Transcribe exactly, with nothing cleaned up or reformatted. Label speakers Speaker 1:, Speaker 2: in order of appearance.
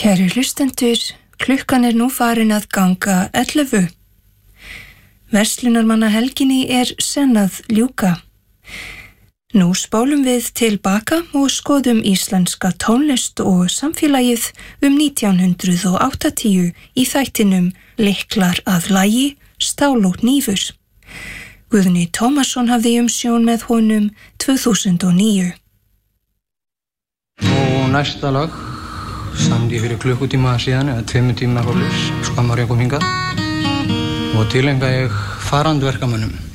Speaker 1: Kæru hlustendur, klukkan er nú farin að ganga ellefu. Verslunarmannahelginni er senn að ljúka. Nú spólum við tilbaka og skoðum íslenska tónlist og samfélagið um nítján hundrað áttatíu í þættinum Lyklar að lagi, stál og hnífur. Guðni Tómasson hafði umsjón með honum tvö þúsund og níu.
Speaker 2: Og næsta lag samdi ég fyrir klukkutíma síðan eða tveimur tíma fólks, skammar ég kom hingað og tilenga ég farandverkamönnum.